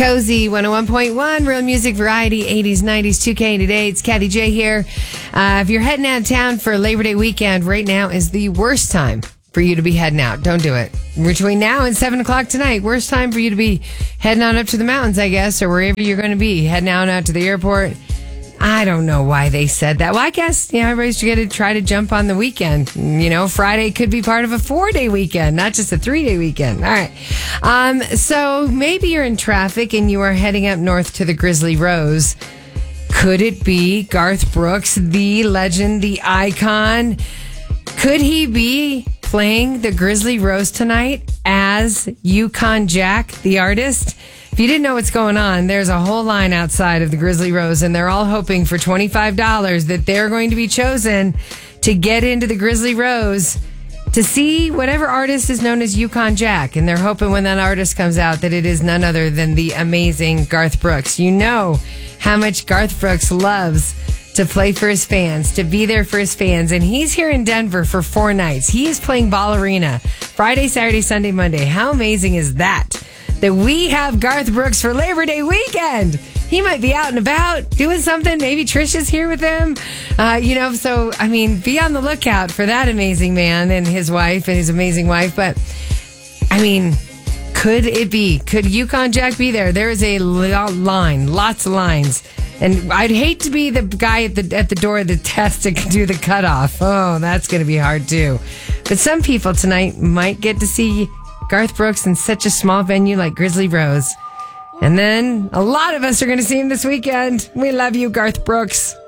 Cozy 101.1, real music variety, 80s, 90s, 2K today. It's Kathy J here. If you're heading out of town for Labor Day weekend, right now is the worst time for you to be heading out. Don't do it. Between now and 7 o'clock tonight, worst time for you to be heading on up to the mountains, I guess, or wherever you're going to be, heading out to the airport. I don't know why they said that. Well, I guess, everybody's going to try to jump on the weekend. Friday could be part of a 4-day weekend, not just a 3-day weekend. All right. So maybe you're in traffic and you are heading up north to the Grizzly Rose. Could it be Garth Brooks, the legend, the icon? Could he be playing the Grizzly Rose tonight as Yukon Jack, the artist? If you didn't know what's going on, there's a whole line outside of the Grizzly Rose, and they're all hoping for $25 that they're going to be chosen to get into the Grizzly Rose to see whatever artist is known as Yukon Jack. And they're hoping when that artist comes out that it is none other than the amazing Garth Brooks. You know how much Garth Brooks loves to play for his fans, to be there for his fans. And he's here in Denver for 4 nights. He is playing Ball Arena Friday, Saturday, Sunday, Monday. How amazing is that? That we have Garth Brooks for Labor Day weekend. He might be out and about doing something. Maybe Trish is here with him. So, be on the lookout for that amazing man and his wife and his amazing wife. But, could it be? Could Yukon Jack be there? There is a line, lots of lines. And I'd hate to be the guy at the door that has to do the cutoff. Oh, that's going to be hard too. But some people tonight might get to see Garth Brooks in such a small venue like Grizzly Rose. And then a lot of us are going to see him this weekend. We love you, Garth Brooks.